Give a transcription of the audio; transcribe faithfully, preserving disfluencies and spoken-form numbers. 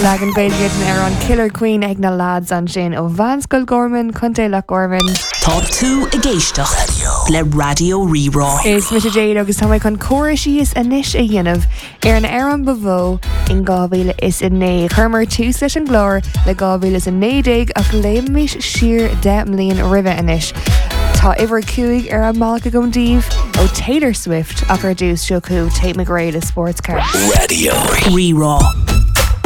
Lagan Gailgean ar an Killer Queen ag na lads an sin ó Vanscoil Gorman, Conte Loch Gorman. Tá tú a géisteach le Radio Rirá. Is mit a déad agus tá chun cóir síos inis a dhéanamh ar an Aran Bavó in gábhíle is in né. Chumar tús leis an glór le gábhíle is in nédaig ach léimiis siar de mlíon ribh inis. Tá iver cuaig ar an malcha gomdíomh ó Taylor Swift ach ar dús seo cú Tate McRae le sports car. Radio Rirá.